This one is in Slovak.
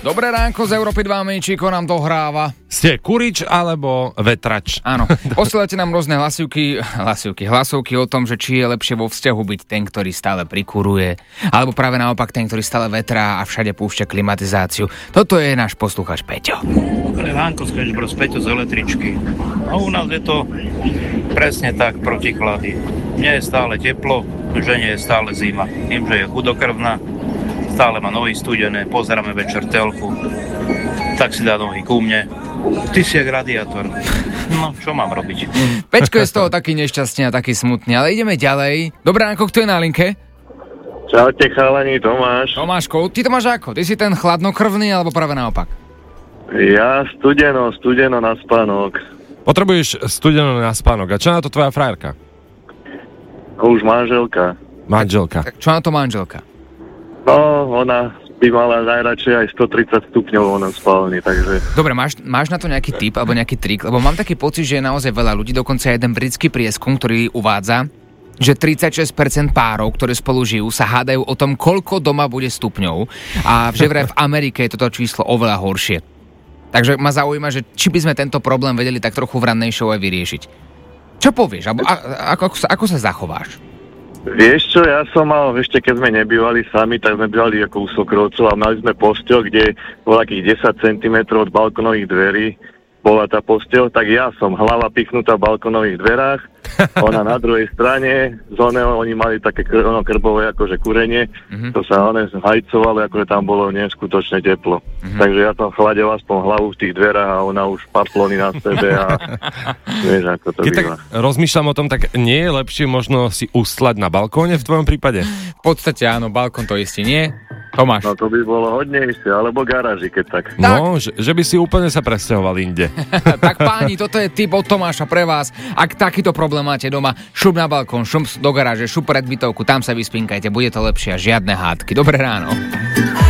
Dobré ránko z Európy 2, Mejčíko nám dohráva. Ste kurič alebo vetrač? Áno, posielate nám rôzne hlasovky o tom, že či je lepšie vo vzťahu byť ten, ktorý stále prikuruje, alebo práve naopak ten, ktorý stále vetrá a všade púšťa klimatizáciu. Toto je náš posluchač Peťo. Dobré ránko, z Peťo z električky. A u nás je to presne tak, proti chlady. Mne je stále teplo, žene je stále zima. Tým, že je chudokrvná, stále má nohy studené, pozeráme večer telku, tak si dá nohy ku mne. Ty si jak radiátor. No, čo mám robiť? Pečko je z toho taký nešťastný a taký smutný, ale ideme ďalej. Dobré ránko, kto je na linke? Čaute chalani, Tomáš. Tomáško, ty to máš ako? Ty si ten chladnokrvný alebo práve naopak? Ja studeno na spánok. Potrebuješ studeno na spánok. A čo na to tvoja frajerka? Už manželka. Manželka. Tak čo na to manželka? No, ona by mala najradšej aj 130 stupňov v spálni, takže... Dobre, máš na to nejaký tip alebo nejaký trik? Lebo mám taký pocit, že je naozaj veľa ľudí, dokonca jeden britský prieskum, ktorý uvádza, že 36% párov, ktoré spolu žijú, sa hádajú o tom, koľko doma bude stupňov a že vraj v Amerike je toto číslo oveľa horšie. Takže ma zaujíma, že či by sme tento problém vedeli tak trochu v rannej show aj vyriešiť. Čo povieš? Ako sa zachováš? Vieš čo, ja som mal, ešte keď sme nebývali sami, tak sme bývali ako u sokrovcov a mali sme posteľ, kde bolo takých 10 cm od balkonových dverí bola tá posteľ, tak ja som hlava pichnutá v balkonových dverách, ona na druhej strane, oni mali také krbové akože kurenie, to sa hajcovalo, akože tam bolo neskutočne teplo. Takže ja som chladil aspoň hlavu v tých dverách a ona už paplony na sebe a vieš, ako to Keď býva. tak rozmýšľam o tom, tak nie je lepšie možno si ustlať na balkóne v tvojom prípade? V podstate áno, balkón to isté nie. Tomáš. No to by bolo hodnejšie, alebo garáži, keď tak. No, že by si úplne sa presťahoval inde. Tak páni, toto je tip od Tomáša pre vás. Ak takýto problém máte doma, šup na balkón, šup do garáže, šup pred bytovku, tam sa vyspinkajte, bude to lepšie a žiadne hádky. Dobré ráno.